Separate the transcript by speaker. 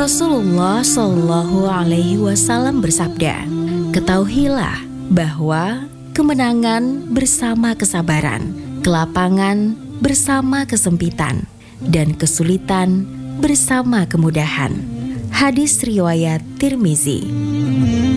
Speaker 1: Rasulullah Shallallahu Alaihi Wasallam bersabda, "Ketahuilah bahwa kemenangan bersama kesabaran, kelapangan bersama kesempitan, dan kesulitan bersama kemudahan." Hadis riwayat Tirmizi.